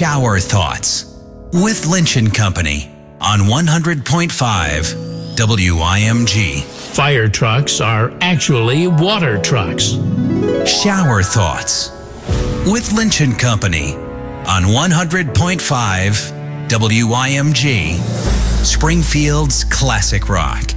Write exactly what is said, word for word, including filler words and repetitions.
Shower Thoughts with Lynch and Company on one hundred point five W I M G. Fire trucks are actually water trucks. Shower Thoughts with Lynch and Company on one hundred point five W I M G, Springfield's classic rock.